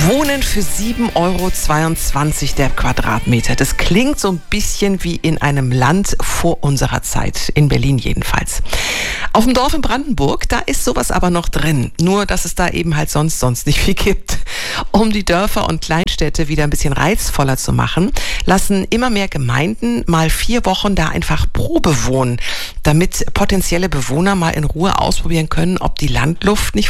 Wohnen für 7,22 € der Quadratmeter. Das klingt so ein bisschen wie in einem Land vor unserer Zeit, in Berlin jedenfalls. Auf dem Dorf in Brandenburg, da ist sowas aber noch drin. Nur, dass es da eben halt sonst nicht viel gibt. Um die Dörfer und Kleinstädte wieder ein bisschen reizvoller zu machen, lassen immer mehr Gemeinden mal 4 Wochen da einfach Probe wohnen, damit potenzielle Bewohner mal in Ruhe ausprobieren können, ob die Landluft nicht